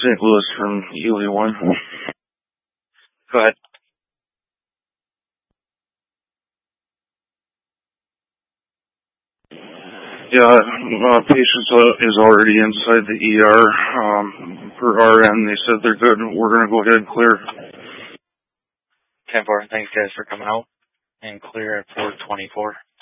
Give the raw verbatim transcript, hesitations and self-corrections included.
Saint Louis from Ely one. Go ahead. Yeah, uh, patient is already inside the E R. Um, per R N, they said they're good. We're going to go ahead and clear. ten four, thanks guys for coming out and clear at four twenty-four.